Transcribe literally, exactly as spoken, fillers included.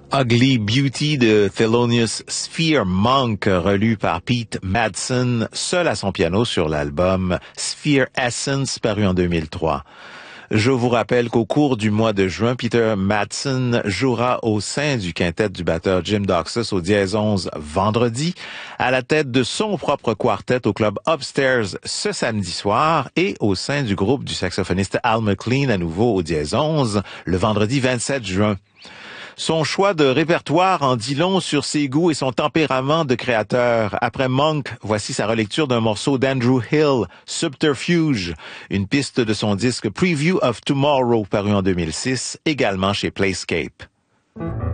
Ugly Beauty de Thelonious Sphere Monk, relu par Pete Madsen, seul à son piano sur l'album Sphere Essence, paru en deux mille trois. Je vous rappelle qu'au cours du mois de juin, Peter Madsen jouera au sein du quintet du batteur Jim Doxas au dièse onze vendredi, à la tête de son propre quartet au club Upstairs ce samedi soir et au sein du groupe du saxophoniste Al McLean à nouveau au dièse onze le vendredi vingt-sept juin. Son choix de répertoire en dit long sur ses goûts et son tempérament de créateur. Après Monk, voici sa relecture d'un morceau d'Andrew Hill, Subterfuge, une piste de son disque Preview of Tomorrow paru en deux mille six, également chez Playscape.